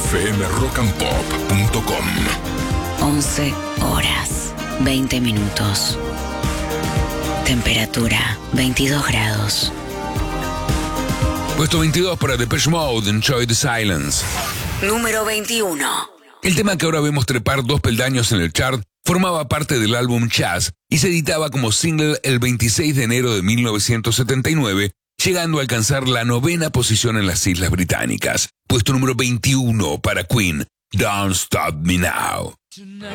fmrockandpop.com. 11 horas, 20 minutos. Temperatura, 22 grados. Puesto 22 para Depeche Mode, Enjoy the Silence. Número 21. El tema que ahora vemos trepar 2 peldaños en el chart formaba parte del álbum Chas y se editaba como single el 26 de enero de 1979, llegando a alcanzar la 9ª posición en las Islas Británicas. Puesto número 21 para Queen, Don't Stop Me Now. Tonight